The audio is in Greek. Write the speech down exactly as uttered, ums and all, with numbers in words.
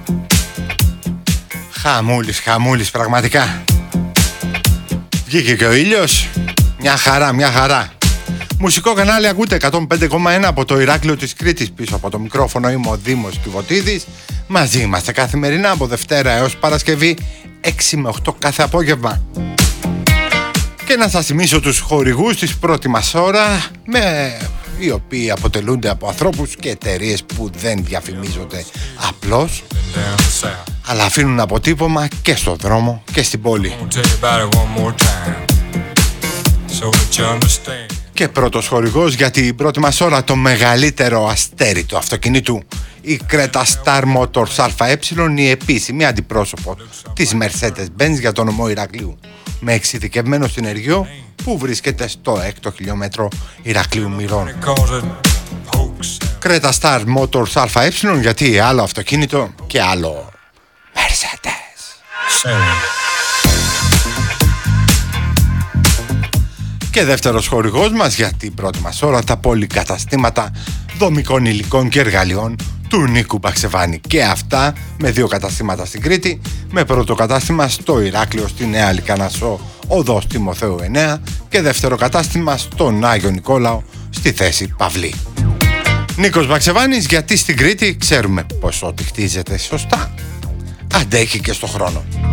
Χαμούλης, χαμούλης πραγματικά. Βγήκε και ο ήλιος. Μια χαρά, μια χαρά. Μουσικό κανάλι ακούτε εκατόν πέντε κόμμα ένα από το Ηράκλειο της Κρήτης. Πίσω από το μικρόφωνο είμαι ο Δήμος Κιβωτίδης. Μαζί είμαστε καθημερινά από Δευτέρα έως Παρασκευή έξι με οκτώ κάθε απόγευμα. Και να σας θυμίσω τους χορηγούς της πρώτη μας ώρα, με... οι οποίοι αποτελούνται από ανθρώπους και εταιρείες που δεν διαφημίζονται απλώς, αλλά αφήνουν αποτύπωμα και στον δρόμο και στην πόλη. Και πρώτος χορηγός για την πρώτη μας ώρα, το μεγαλύτερο αστέρι του αυτοκινήτου, η Creta Star Motors ΑΕ, η επίσημη αντιπρόσωπο της Mercedes-Benz για το νομό Ηρακλείου, με εξειδικευμένο συνεργείο που βρίσκεται στο έκτο χιλιόμετρο Ηρακλείου Μυρών. Creta Star Motors ΑΕ, γιατί άλλο αυτοκίνητο και άλλο Mercedes. Και δεύτερος χορηγός μας για την πρώτη μας ώρα, τα πολυκαταστήματα δομικών υλικών και εργαλειών του Νίκου Μπαξεβάνη. Και αυτά με δύο καταστήματα στην Κρήτη, με πρώτο κατάστημα στο Ηράκλειο στη Νέα Λυκανασσό, οδός Τιμοθέου εννέα, και δεύτερο κατάστημα στον Άγιο Νικόλαο, στη θέση Παυλή. Νίκος Μπαξεβάνης, γιατί στην Κρήτη ξέρουμε πως ό,τι χτίζεται σωστά αντέχει και στο χρόνο.